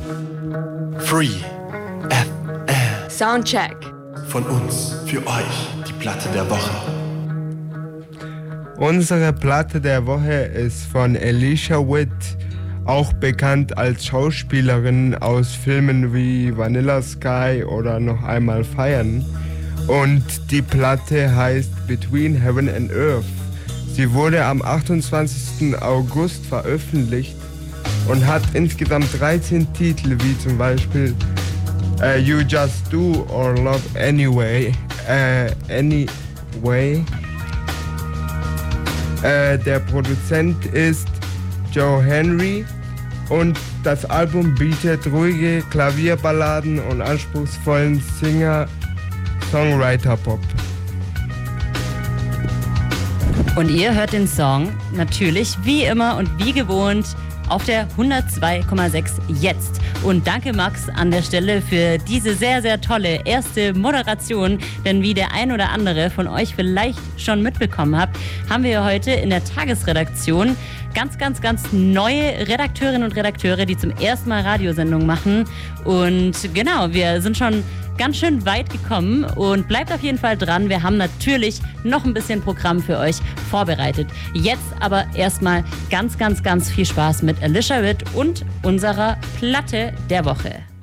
Free FM. Soundcheck. Von uns, für euch, die Platte der Woche. Unsere Platte der Woche ist von Alicia Witt, auch bekannt als Schauspielerin aus Filmen wie Vanilla Sky oder Noch einmal feiern. Und die Platte heißt Between Heaven and Earth. Sie wurde am 28. August veröffentlicht und hat insgesamt 13 Titel, wie zum Beispiel You Just Do or Love Anyway. Der Produzent ist Joe Henry und das Album bietet ruhige Klavierballaden und anspruchsvollen Singer-Songwriter-Pop. Und ihr hört den Song natürlich wie immer und wie gewohnt auf der 102,6 jetzt. Und danke Max an der Stelle für diese sehr, sehr tolle erste Moderation. Denn wie der ein oder andere von euch vielleicht schon mitbekommen habt, haben wir heute in der Tagesredaktion ganz, ganz, ganz neue Redakteurinnen und Redakteure, die zum ersten Mal Radiosendungen machen. Und genau, wir sind schon ganz schön weit gekommen und bleibt auf jeden Fall dran. Wir haben natürlich noch ein bisschen Programm für euch vorbereitet. Jetzt aber erstmal ganz, ganz, ganz viel Spaß mit Alicia Witt und unserer Platte der Woche.